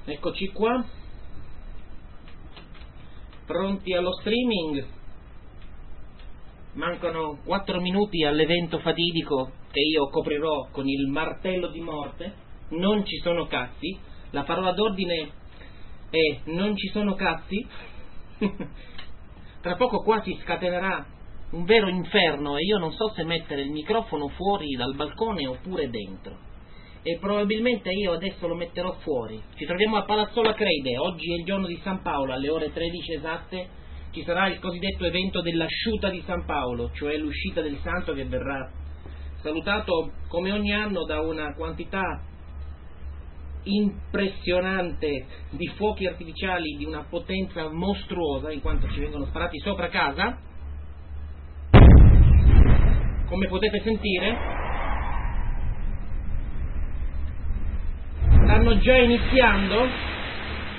Eccoci qua, pronti allo streaming. Mancano 4 minuti all'evento fatidico che io coprirò con il martello di morte. Non ci sono cazzi. La parola d'ordine è non ci sono cazzi. Tra poco qua si scatenerà un vero inferno e io non so se mettere il microfono fuori dal balcone oppure dentro. E probabilmente io adesso lo metterò fuori. Ci troviamo a Palazzolo Acreide, oggi è il giorno di San Paolo, alle ore 13 esatte ci sarà il cosiddetto evento dell'asciuta di San Paolo, cioè l'uscita del santo che verrà salutato come ogni anno da una quantità impressionante di fuochi artificiali di una potenza mostruosa, in quanto ci vengono sparati sopra casa, come potete sentire. Stanno già iniziando